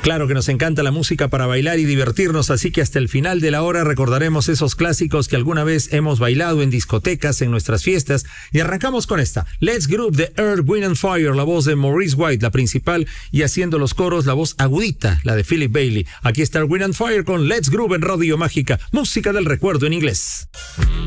Claro que nos encanta la música para bailar y divertirnos, así que hasta el final de la hora recordaremos esos clásicos que alguna vez hemos bailado en discotecas, en nuestras fiestas, y arrancamos con esta, Let's Groove de Earth, Wind and Fire, la voz de Maurice White, la principal, y haciendo los coros, la voz agudita, la de Philip Bailey. Aquí está Earth, Wind and Fire con Let's Groove en Radio Mágica, música del recuerdo en inglés.